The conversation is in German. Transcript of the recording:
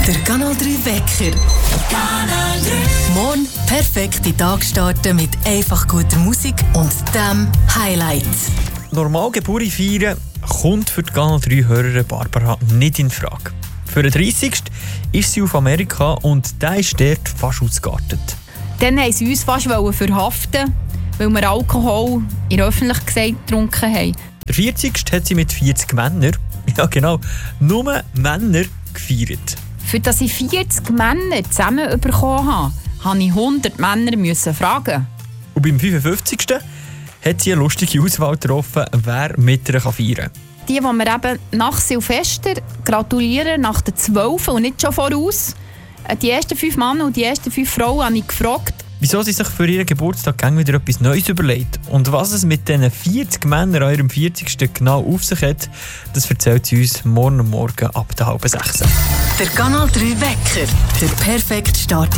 Der Kanal 3 Wecker. Kanal 3. Morgen perfekt in den Tag starten mit einfach guter Musik und dem Highlight. Normal Geburtstag feiern kommt für die Kanal 3-Hörerin Barbara nicht in Frage. Für den 30. ist sie auf Amerika und der ist dort fast ausgeartet. Dann wollten sie uns fast verhaften, weil wir Alkohol in der Öffentlichkeit getrunken haben. Der 40. hat sie mit 40 Männern, ja genau, nur Männer gefeiert. Für dass ich 40 Männer zusammen bekommen habe, musste ich 100 Männer fragen. Und beim 55. hat sie eine lustige Auswahl getroffen, wer mit ihr feiern kann. Die wir eben nach Silvester gratulieren, nach den 12 und nicht schon voraus. Die ersten 5 Männer und die ersten 5 Frauen habe ich gefragt, wieso sie sich für ihren Geburtstag wieder etwas Neues überlegt und was es mit diesen 40 Männern an ihrem 40. genau auf sich hat, das erzählt sie uns morgen ab der 5:30. Der Kanal 3 Wecker. Der perfekte Start